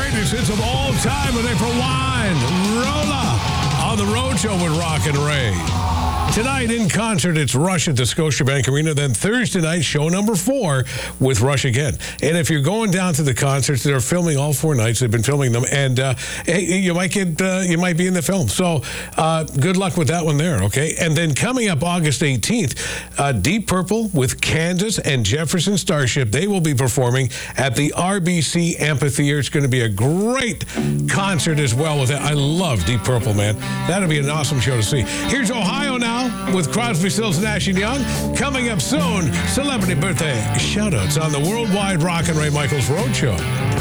greatest hits of all time with April Wine. Rolla on the Road Show with Rock and Ray. Tonight in concert, it's Rush at the Scotiabank Arena. Then Thursday night, show number 4 with Rush again. And if you're going down to the concerts, they're filming all 4 nights. They've been filming them, and hey, you might be in the film. So good luck with that one there, okay? And then coming up August 18th, Deep Purple with Kansas and Jefferson Starship. They will be performing at the RBC Amphitheater. It's going to be a great concert as well with it. I love Deep Purple, man. That'll be an awesome show to see. Here's Ohio now with Crosby, Stills, Nash & Young. Coming up soon, celebrity birthday shout-outs on the Worldwide Rock and Ray Michaels Road Show.